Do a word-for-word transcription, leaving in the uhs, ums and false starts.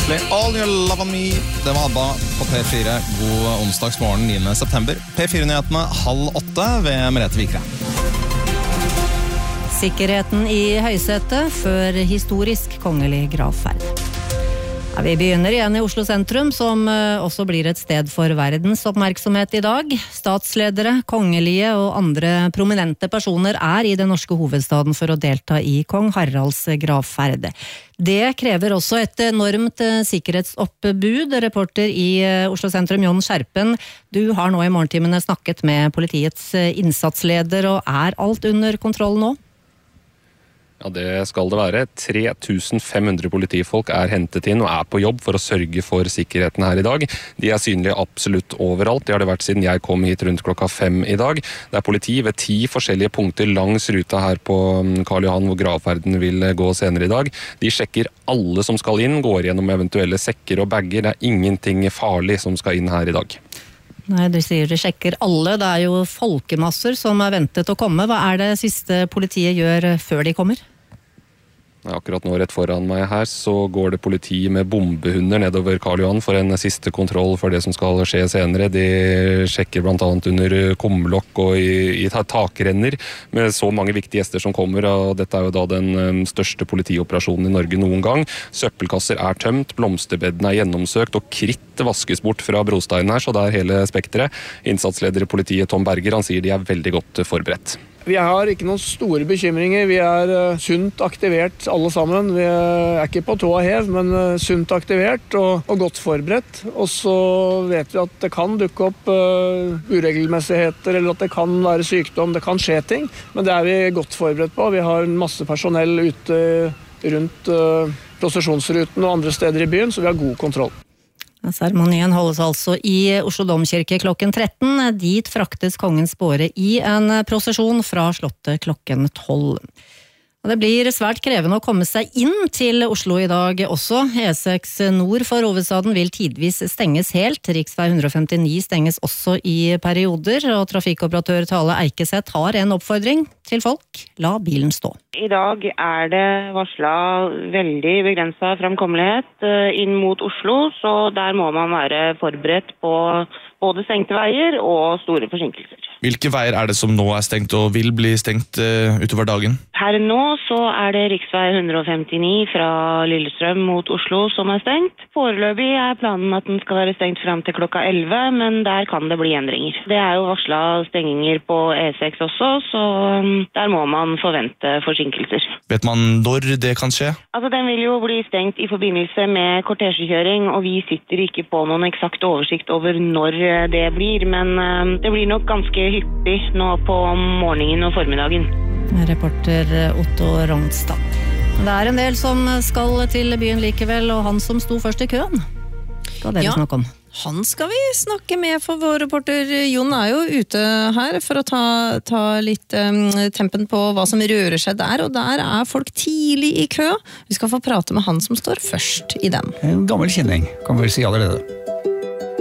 Koselig. All Your Love On Me. Det var ABBA på P fire. God onsdagsmorgen niende september. P fire-nyhetene halv åtte ved Merete Vikre. Sikkerheten i høysetet før historisk kongelig gravferd. Ja, vi begynner igjen i Oslo sentrum, som også blir et sted for verdens oppmerksomhet i dag. Statsledere, kongelige og andre prominente personer er i den norske hovedstaden for å delta i kong Haralds gravferd. Det krever også et enormt sikkerhetsoppbud. Reporter i Oslo sentrum, Jon Skjerpen, du har nå i morgentimene snakket med politiets innsatsleder, og er alt under kontroll nå? Ja, det skal det være. tre tusen fem hundre politifolk er hentet inn og er på jobb for å sørge for sikkerheten her i dag. De er synlige absolutt overalt. Det har det vært siden jeg kom hit rundt klokka fem i dag. Det er politi ved ti forskjellige punkter langs ruta her på Karl Johan, hvor gravferden vil gå senere i dag. De sjekker alle som skal inn, går gjennom eventuelle sekker og bagger. Det er ingenting farlig som skal inn her i dag. Nei, du sier de sjekker alle. Det er jo folkemasser som er ventet å komme. Hva er det siste politiet gjør før de kommer? Akkurat nå rett foran meg her så går det politi med bombehunder nedover Karl Johan for en siste kontroll for det som skal skje senere. De sjekker blant annet under kumlokk og i, i takrenner med så mange viktige gjester som kommer. Og dette er jo da den største politioperasjonen i Norge noen gang. Søppelkasser er tømt, blomsterbedden er gjennomsøkt og kritt vaskes bort fra brosteinen her, så det er hele spektret. Innsatsleder i politiet Tom Berger, han sier de er veldig godt forberedt. Vi har ikke noen store bekymringer. Vi er uh, sunt aktivert alle sammen. Vi er ikke på tå og hev, men uh, sunt aktivert og, og godt forberedt. Og så vet vi at det kan dukke opp uh, uregelmessigheter, eller at det kan være sykdom, det kan skje ting. Men det er vi godt forberedt på. Vi har masse personell ute rundt uh, prosesjonsruten og andre steder i byen, så vi har god kontroll. Seremonien holdes altså i Oslo Domkirke klokken tretten. Dit fraktes kongens båre i en prosesjon fra slottet klokken tolv. Det blir svært krevende å komme seg inn til Oslo i dag også. E seks nord for hovedstaden vil tidvis stenges helt. Riksvei ett femtini stenges også i perioder, og trafikkoperatør Tale Eikeseth har en oppfordring til folk: la bilen stå. I dag er det varslet veldig begrenset framkommelighet inn mot Oslo, så der må man være forberedt på både stengte veier og store forsinkelser. Hvilke veier er det som nå er stengt og vil bli stengt uh, utover dagen? Her nå så er det riksvei ett femtini fra Lillestrøm mot Oslo som er stengt. Foreløpig er planen at den skal være stengt frem til klokka elleve, men der kan det bli endringer. Det er jo varslet stenginger på E seks også, så um, der må man forvente forsinkelser. Vet man når det kan skje? Altså, den vil jo bli stengt i forbindelse med kortesjekjøring, og vi sitter ikke på noen eksakt oversikt over når det blir, men um, det blir nok ganske hyppig nå på morgenen og formiddagen. Reporter Otto Rongstad. Det er en del som skal til byen likevel, og han som sto først i køen skal dere ja, snakke om. Han skal vi snakke med, for vår reporter Jon er jo ute her for å ta, ta litt um, tempen på hva som rører seg der, og der er folk tidlig i kø. Vi skal få prate med han som står først i den. En gammel kjenning, kan vi si allerede.